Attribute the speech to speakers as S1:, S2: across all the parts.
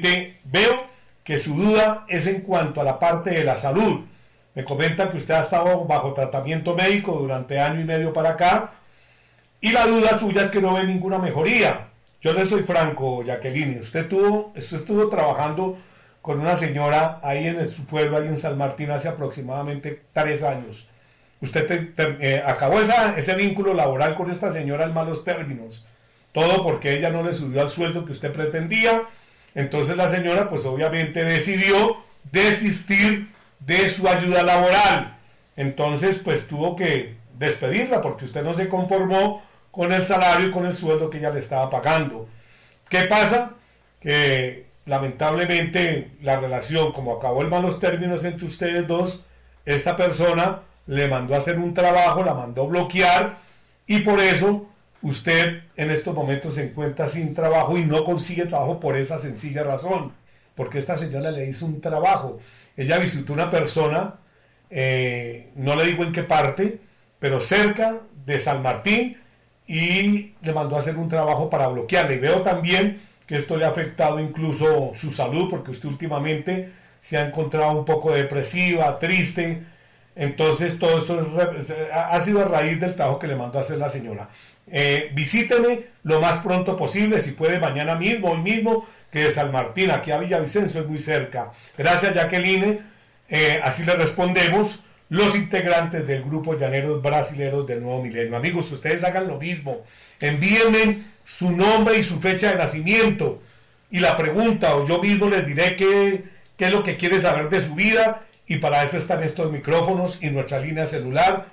S1: Realmente veo que su duda es en cuanto a la parte de la salud. Me comentan que usted ha estado bajo tratamiento médico durante año y medio para acá, y la duda suya es que no ve ninguna mejoría. Yo le soy franco, Jacqueline, usted estuvo trabajando con una señora ahí en su pueblo, ahí en San Martín, hace aproximadamente 3 años. Usted acabó ese vínculo laboral con esta señora en malos términos, todo porque ella no le subió al sueldo que usted pretendía. Entonces la señora pues obviamente decidió desistir de su ayuda laboral. Entonces pues tuvo que despedirla porque usted no se conformó con el salario y con el sueldo que ella le estaba pagando. ¿Qué pasa? Que lamentablemente la relación, como acabó en malos términos entre ustedes dos, esta persona le mandó a hacer un trabajo, la mandó bloquear, y por eso usted en estos momentos se encuentra sin trabajo y no consigue trabajo por esa sencilla razón, porque esta señora le hizo un trabajo. Ella visitó una persona, no le digo en qué parte, pero cerca de San Martín, y le mandó a hacer un trabajo para bloquearle. Y veo también que esto le ha afectado incluso su salud, porque usted últimamente se ha encontrado un poco depresiva, triste. Entonces todo esto ha sido a raíz del trabajo que le mandó a hacer la señora. Visíteme lo más pronto posible, si puede mañana mismo, hoy mismo, que de San Martín aquí a Villavicencio es muy cerca. Gracias, Jacqueline. Así le respondemos los integrantes del grupo Llaneros Brasileros del Nuevo Milenio. Amigos, ustedes hagan lo mismo, envíenme su nombre y su fecha de nacimiento y la pregunta, o yo mismo les diré qué es lo que quiere saber de su vida, y para eso están estos micrófonos y nuestra línea celular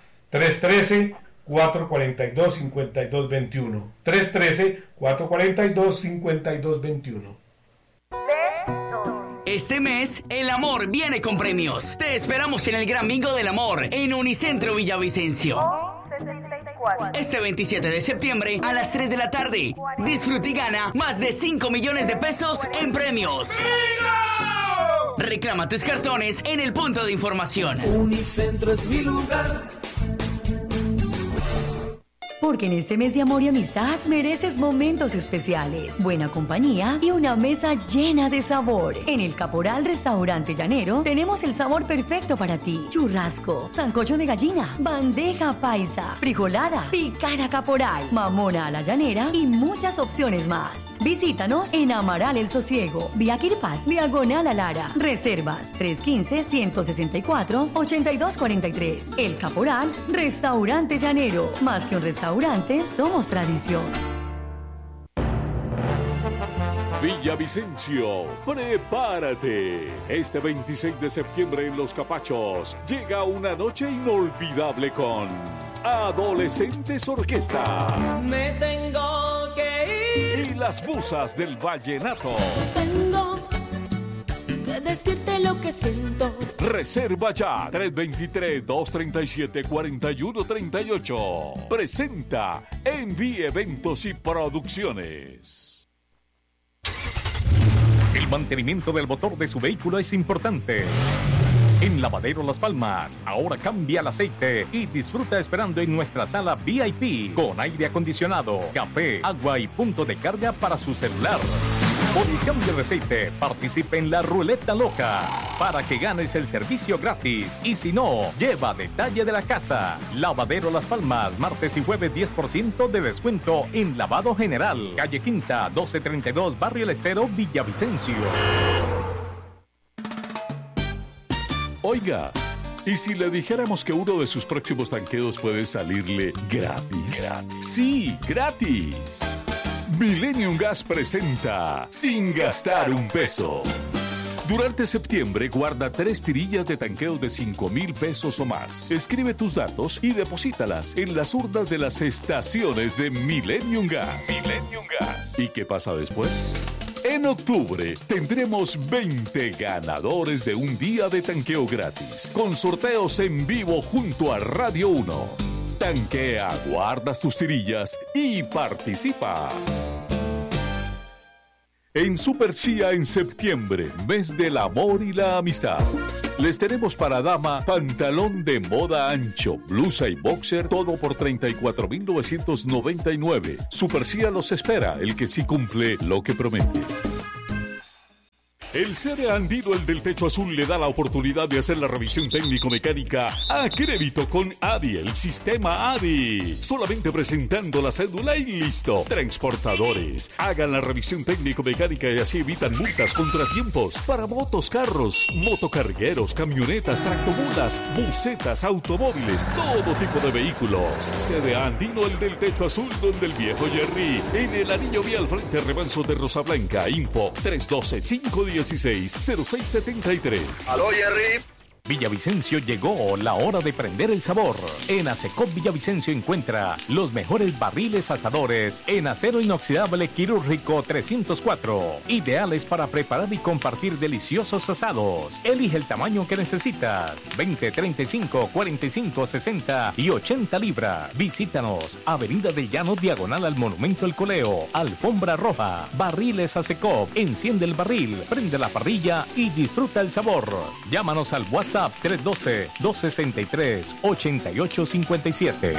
S1: 313-442-5221, 313-442-5221.
S2: Este mes, el amor viene con premios. Te esperamos en el Gran Bingo del Amor en Unicentro Villavicencio. Este 27 de septiembre a las 3 de la tarde. Disfruta y gana más de 5 millones de pesos en premios. Reclama tus cartones en el punto de información.
S3: Unicentro es mi lugar.
S4: Porque en este mes de amor y amistad mereces momentos especiales, buena compañía y una mesa llena de sabor. En el Caporal Restaurante Llanero tenemos el sabor perfecto para ti. Churrasco, sancocho de gallina, bandeja paisa, frijolada, picada caporal, mamona a la llanera y muchas opciones más. Visítanos en Amaral El Sosiego, Vía Quirpás, Diagonal a Lara. Reservas 315-164-8243. El Caporal Restaurante Llanero. Más que un restaurante, somos tradición.
S5: Villavicencio, prepárate. Este 26 de septiembre en Los Capachos llega una noche inolvidable con Adolescentes Orquesta.
S3: Me tengo que ir.
S5: Y las musas del vallenato.
S6: Tengo que decirte lo que siento.
S5: Reserva ya 323-237-4138. Presenta Envie Eventos y Producciones.
S7: El mantenimiento del motor de su vehículo es importante. En Lavadero Las Palmas, ahora cambia el aceite y disfruta esperando en nuestra sala VIP con aire acondicionado, café, agua y punto de carga para su celular. Por el cambio de aceite, participe en la ruleta loca para que ganes el servicio gratis. Y si no, lleva detalle de la casa. Lavadero Las Palmas, martes y jueves 10% de descuento en lavado general. Calle Quinta, 1232, Barrio El Estero, Villavicencio.
S5: Oiga, ¿y si le dijéramos que uno de sus próximos tanqueos puede salirle gratis? Sí, gratis. Millennium Gas presenta Sin Gastar un Peso. Durante septiembre guarda 3 tirillas de tanqueo de 5,000 pesos o más. Escribe tus datos y deposítalas en las urnas de las estaciones de Millennium Gas. Millennium Gas. ¿Y qué pasa después? En octubre tendremos 20 ganadores de un día de tanqueo gratis, con sorteos en vivo junto a Radio 1. Tanquea, guardas tus tirillas y participa. En Super Cia en septiembre, mes del amor y la amistad. Les tenemos para dama pantalón de moda ancho, blusa y boxer, todo por 34,999. Super Cia los espera, el que sí cumple lo que promete. El CD Andino, el del techo azul, le da la oportunidad de hacer la revisión técnico-mecánica a crédito con ADI, el sistema ADI. Solamente presentando la cédula y listo. Transportadores, hagan la revisión técnico-mecánica y así evitan multas, contratiempos para motos, carros, motocargueros, camionetas, tractomulas, busetas, automóviles, todo tipo de vehículos. CD Andino, el del techo azul, donde el viejo Jerry, en el anillo vial frente al remanso de Rosa Blanca. Info 312-516-0673.
S8: ¡Aló, Jerry!
S7: Villavicencio llegó la hora de prender el sabor. En Asecop Villavicencio encuentra los mejores barriles asadores en acero inoxidable quirúrgico 304, ideales para preparar y compartir deliciosos asados. Elige el tamaño que necesitas: 20, 35, 45, 60 y 80 libras. Visítanos, Avenida de Llano, diagonal al Monumento El Coleo, Alfombra Roja. Barriles Asecop. Enciende el barril, prende la parrilla y disfruta el sabor. Llámanos al WhatsApp 312-263-8857.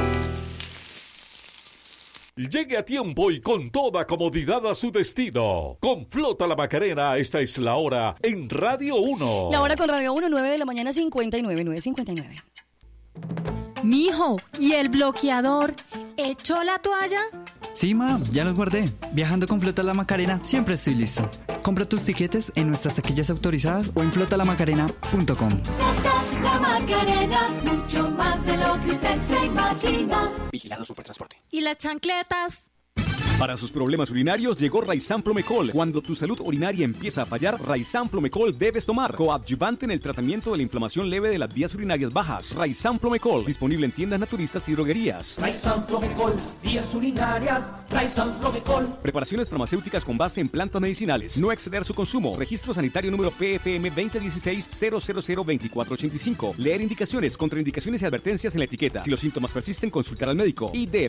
S5: Llegue a tiempo y con toda comodidad a su destino. Con Flota La Macarena, esta es la hora en Radio 1.
S9: La hora con Radio 1, 9 de la mañana, 9:59.
S6: Mijo, ¿y el bloqueador? ¿Echó la toalla?
S10: Sí, ma, ya los guardé. Viajando con Flota La Macarena, siempre estoy listo. Compra tus tiquetes en nuestras taquillas autorizadas o en flotalamacarena.com.
S6: Flota La Macarena, mucho más de lo que usted se imagina.
S11: Vigilado Supertransporte.
S6: ¿Y las chancletas?
S12: Para sus problemas urinarios llegó Raizan Plomecol. Cuando tu salud urinaria empieza a fallar, Raizan Plomecol debes tomar. Coadyuvante en el tratamiento de la inflamación leve de las vías urinarias bajas. Raizan Plomecol, disponible en tiendas naturistas y droguerías.
S3: Raizan Plomecol, vías urinarias. Raizan Plomecol.
S12: Preparaciones farmacéuticas con base en plantas medicinales. No exceder su consumo. Registro sanitario número PFM 2016-0002485. Leer indicaciones, contraindicaciones y advertencias en la etiqueta. Si los síntomas persisten, consultar al médico. ID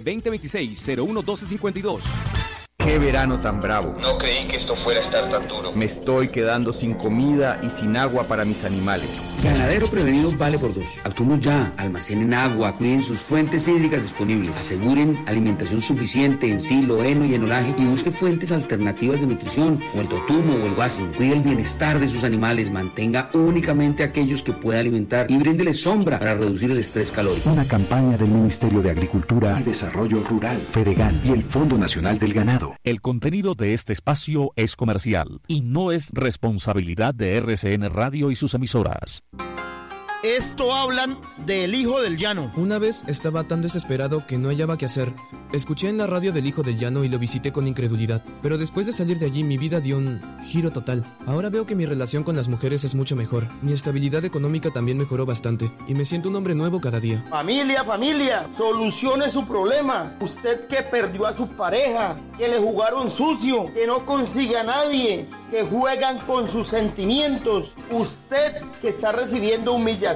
S12: 2026-011252.
S13: ¡Qué verano tan bravo!
S8: No creí que esto fuera a estar tan duro.
S13: Me estoy quedando sin comida y sin agua para mis animales.
S14: Ganadero prevenido vale por dos. Actuemos ya, almacenen agua, cuiden sus fuentes hídricas disponibles, aseguren alimentación suficiente en silo, heno y enolaje y busque fuentes alternativas de nutrición, como el totumo o el guasin. Cuide el bienestar de sus animales, mantenga únicamente aquellos que pueda alimentar y bríndele sombra para reducir el estrés calórico.
S15: Una campaña del Ministerio de Agricultura y Desarrollo Rural, Fedegan y el Fondo Nacional del Ganado.
S7: El contenido de este espacio es comercial y no es responsabilidad de RCN Radio y sus emisoras.
S16: Esto hablan del Hijo del Llano.
S17: Una vez estaba tan desesperado que no hallaba qué hacer. Escuché en la radio del Hijo del Llano y lo visité con incredulidad. Pero después de salir de allí mi vida dio un giro total. Ahora veo que mi relación con las mujeres es mucho mejor. Mi estabilidad económica también mejoró bastante. Y me siento un hombre nuevo cada día.
S16: Familia, solucione su problema. Usted que perdió a su pareja, que le jugaron sucio, que no consigue a nadie, que juegan con sus sentimientos. Usted que está recibiendo humillación,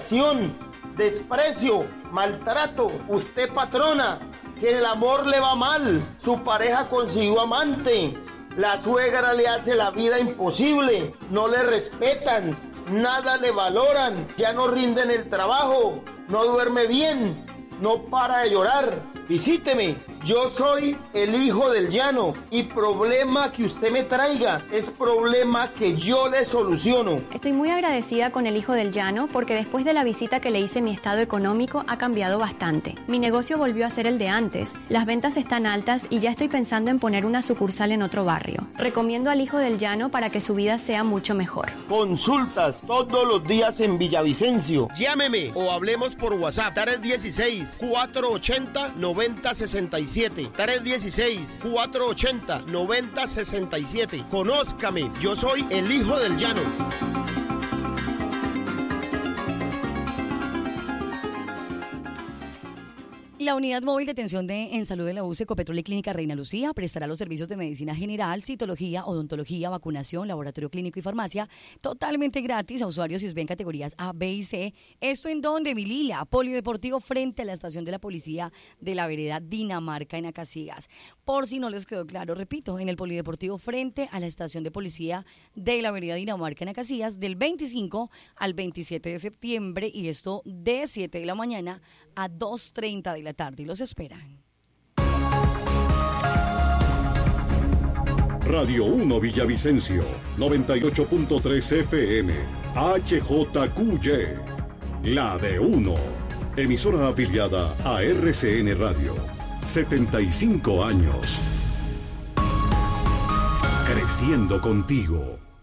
S16: desprecio, maltrato. Usted, patrona, que en el amor le va mal, su pareja consiguió amante, la suegra le hace la vida imposible, no le respetan, nada le valoran, ya no rinden el trabajo, no duerme bien, no para de llorar. Visíteme, yo soy el Hijo del Llano y problema que usted me traiga es problema que yo le soluciono.
S18: Estoy muy agradecida con el Hijo del Llano porque después de la visita que le hice mi estado económico ha cambiado bastante. Mi negocio volvió a ser el de antes, las ventas están altas y ya estoy pensando en poner una sucursal en otro barrio. Recomiendo al Hijo del Llano para que su vida sea mucho mejor.
S16: Consultas todos los días en Villavicencio. Llámeme o hablemos por WhatsApp. 316-480-9067. 316-480-9067. Conózcame, yo soy el Hijo del Llano.
S9: La Unidad Móvil de Atención en Salud de la UCE, Ecopetrol y Clínica Reina Lucía prestará los servicios de medicina general, citología, odontología, vacunación, laboratorio clínico y farmacia totalmente gratis a usuarios y ven categorías A, B y C. ¿Esto en dónde, mi Lila? Polideportivo frente a la estación de la policía de la vereda Dinamarca en Acacias. Por si no les quedó claro, repito, en el Polideportivo frente a la estación de policía de la vereda Dinamarca en Acacias del 25 al 27 de septiembre y esto de 7 de la mañana a 2:30 de la tarde y los esperan.
S11: Radio 1 Villavicencio, 98.3 FM, HJQY, la de 1. Emisora afiliada a RCN Radio. 75 años. Creciendo contigo.